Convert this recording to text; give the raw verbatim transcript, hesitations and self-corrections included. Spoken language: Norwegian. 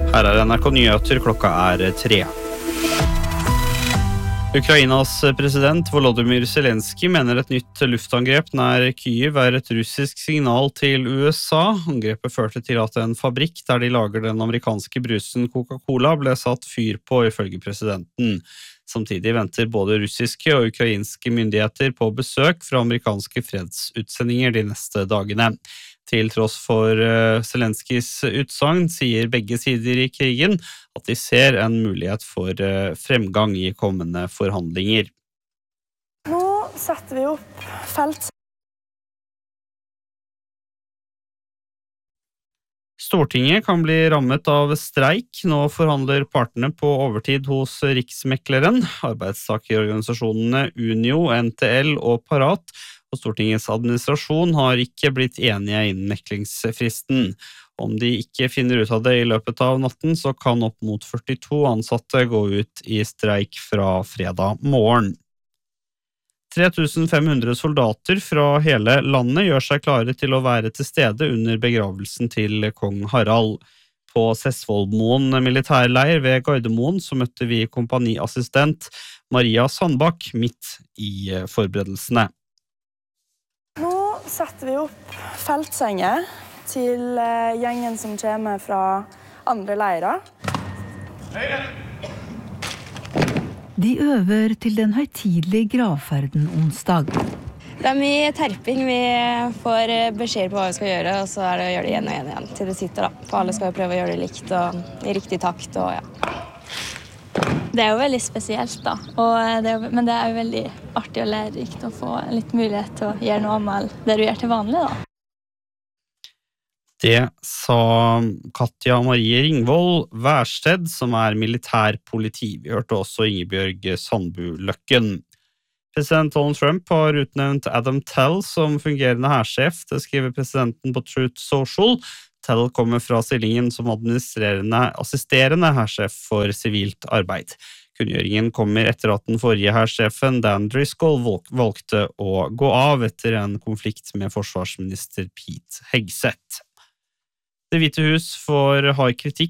Her er N R K Nyheter, klokka er tre. Ukrainas president Volodymyr Zelensky mener et nytt luftangrep nær Kyiv er et russisk signal til U S A. Angrepet førte til at en fabrikk der de lager den amerikanske brusen Coca-Cola ble satt fyr på, ifølge presidenten. Samtidig venter både russiske og ukrainske myndigheter på besøk fra amerikanske fredsutsendinger de neste dagene. Til tross for Zelenskys utsagn sier begge sider i krigen at de ser en mulighet for fremgang i kommende forhandlinger. Nå setter vi opp felt. Stortinget kan bli rammet av streik. Nå forhandler partene på overtid hos Riksmekleren, arbeidstakerorganisasjonene Unio, N T L og Parat, og Stortingets administrasjon har ikke blitt enige innen meklingsfristen. Om de ikke finner ut av det i løpet av natten, så kan opp mot førtito ansatte gå ut i streik fra fredag morgen. tre tusen fem hundre soldater fra hele landet gjør seg klare til å være til stede under begravelsen til kong Harald. På Sessvollmoen militærleir ved Gardermoen så møtte vi kompaniassistent Maria Sandbakk midt i forberedelsene. Nå setter vi opp feltsenger til gjengen som kommer fra andre leirer. De øver til den høytidelige gravferden onsdag. Det er mye terping. Vi får beskjed på hva vi skal gjøre, og så er det å gjøre det igjen og igjen igjen til det sitter da. For alle skal jo prøve å gjøre det likt og i riktig takt og ja. Det er jo veldig spesielt da, og det er, men det er jo veldig artig og lærerikt å få litt mulighet til å gjøre noe med det du gjør til vanlig da. Det sa Katja Marie Ringvold Værsted, som er militærpoliti. Vi hørte også Ingebjørg Sandbu Løkken. President Donald Trump har utnevnt Adam Tell som fungerende hærsjef. Det skriver presidenten på Truth Social. Tell kommer fra stillingen som administrerende assisterende hærsjef for sivilt arbeid. Kunngjøringen kommer etter at den forrige hærsjefen Dan Driscoll valgte å gå av etter en konflikt med forsvarsminister Pete Hegseth. Det Hvite hus får hard kritikk